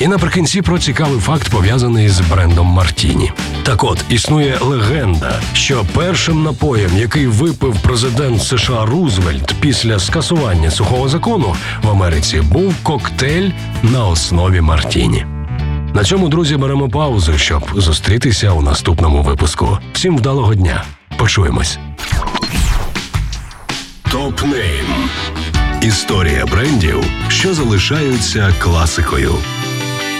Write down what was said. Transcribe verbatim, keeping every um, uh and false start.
І наприкінці про цікавий факт, пов'язаний з брендом Мартіні. Так от, існує легенда, що першим напоєм, який випив президент США Рузвельт після скасування сухого закону в Америці, був коктейль на основі Мартіні. На цьому, друзі, беремо паузу, щоб зустрітися у наступному випуску. Всім вдалого дня. Почуємось. Топ-нейм. Історія брендів, що залишаються класикою.